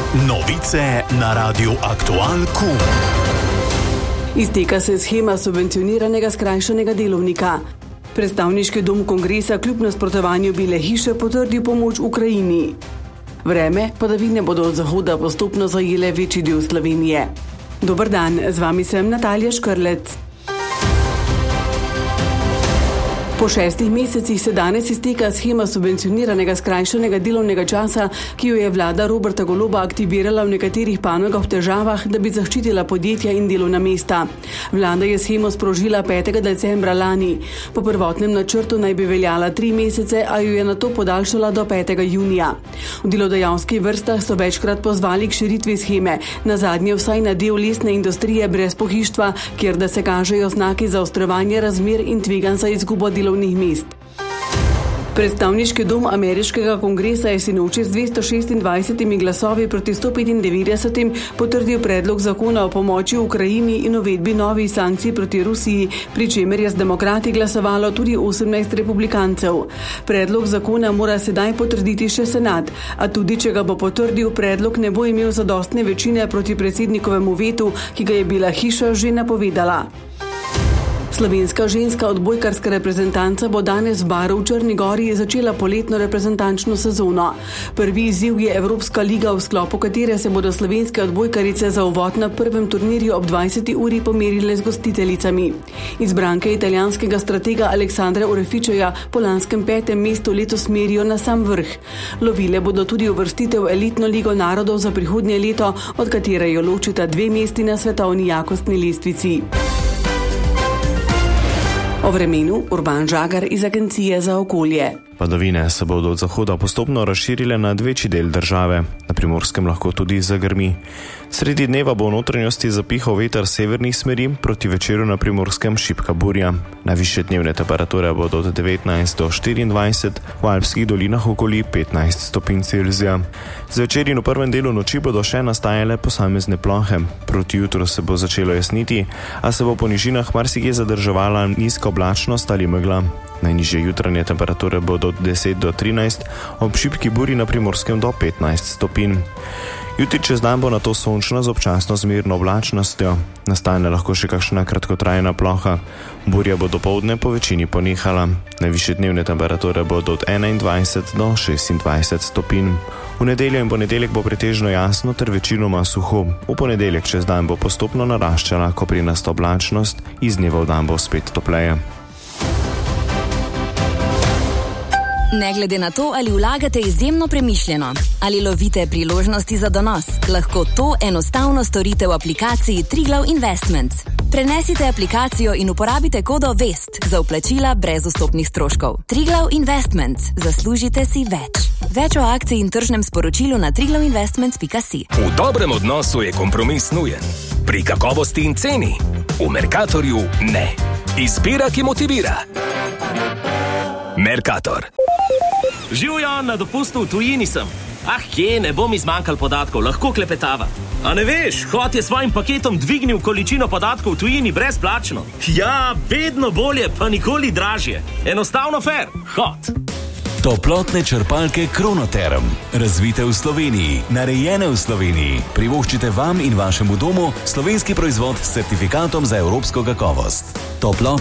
Novice na Radiu Aktual Q. Izteka se shema subvencioniranega skrajšanega delovnika. Predstavniški dom kongresa kljub nasprotovanju Bele hiše potrdil pomoč Ukrajini. Vreme padavine bodo od zahoda postopno zajele večji del Slovenije. Dober dan, z vami sem Natalija Škrlec. Po 6 mesecih se danes izteka shema subvencioniranega skrajšanega delovnega časa, ki jo je vlada Roberta Goloba aktivirala v nekaterih panogah v težavah, da bi zaščitila podjetja in delovna mesta. Vlada je shemo sprožila 5. decembra lani. Po prvotnem načrtu naj bi veljala 3 mesece, a jo je nato podaljšala do 5. junija. V delodajalskih vrstah so večkrat pozvali k širitvi sheme, nazadnje vsaj na del lesne industrije brez pohištva, kjer da se kažejo znaki zaostrovanja razmer in tveganj za izgubo delovnih mest. Predstavniški dom ameriškega kongresa je sinoči z 226 glasovi proti 195 potrdil predlog zakona o pomoči Ukrajini in uvedbi novih sankcij proti Rusiji, pri čemer je z demokrati glasovalo tudi 18 republikancev. Predlog zakona mora sedaj potrditi še senat, a tudi če ga bo potrdil, predlog ne bo imel zadostne večine proti predsednikovemu vetu, ki ga je Bela hiša že napovedala. Slovenska ženska odbojkarska reprezentanca bo danes v Baru v Črni Gori začela poletno reprezentančno sezono. Prvi izziv je Evropska liga, v sklopu katere se bodo slovenske odbojkarice za uvod na prvem turnirju ob 20. uri pomerile z gostiteljicami. Izbranke italijanskega stratega Aleksandra Orefičeja po lanskem 5. mestu letos merijo na sam vrh. Lovile bodo tudi uvrstitev v elitno ligo narodov za prihodnje leto, od katere jo ločita 2 mesti na svetovni jakostni lestvici. O vremenu Urban Žagar iz Agencije za okolje. Padavine se bodo od zahoda postopno razširile na večji del države, na Primorskem lahko tudi zagrmi. Sredi dneva bo v notranjosti zapihal veter severnih smeri, proti večeru na Primorskem šibka burja. Najvišje dnevne temperature bodo od 19 do 24, v alpskih dolinah okoli 15 stopinj Celzija. Zvečer in v prvem delu noči bodo še nastajale posamezne plohe. Proti jutru se bo začelo jasniti, a se bo po nižinah marsikje zadrževala nizka oblačnost ali megla. Najnižje jutranje temperature bodo od 10 do 13, ob šibki burji na Primorskem do 15 stopinj. Jutri čez dan bo nato sončno z občasno zmerno oblačnostjo. Nastane lahko še kakšna kratkotrajna ploha. Burja bo dopoldne po večini ponehala. Najvišje dnevne temperature bodo od 21 do 26 stopinj. V nedeljo in ponedeljek bo pretežno jasno ter večinoma suho. V ponedeljek čez dan bo postopno naraščala koprinasta oblačnost, iz dneva v dan bo spet topleje. Ne glede na to, ali vlagate izjemno premišljeno, ali lovite priložnosti za donos, lahko to enostavno storite v aplikaciji Triglav Investments. Prenesite aplikacijo in uporabite kodo VEST za vplačila brez vstopnih stroškov. Triglav Investments. Zaslužite si več. Več o akciji in tržnem sporočilu na triglavinvestments.si. V dobrem odnosu je kompromis nujen. Pri kakovosti in ceni. V Mercatorju ne. Izbira, ki motivira. Mercator. Živjo, na dopustu v tujini sem. Kje, ne bom izmanjkal podatkov, lahko klepetava. A ne veš, Hot je svojim paketom dvignil količino podatkov v tujini brezplačno. Ja, vedno bolje, pa nikoli dražje. Enostavno fair. Hot. Toplotne črpalke Kronoterm. Razvite v Sloveniji, narejene v Sloveniji. Privoščite vam in vašemu domu slovenski proizvod s certifikatom za evropsko kakovost.